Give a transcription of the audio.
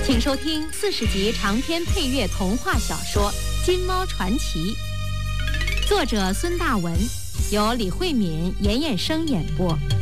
请收听40集长篇配乐童话小说《金猫传奇》，作者孙大文，由李慧敏、严衍生演播。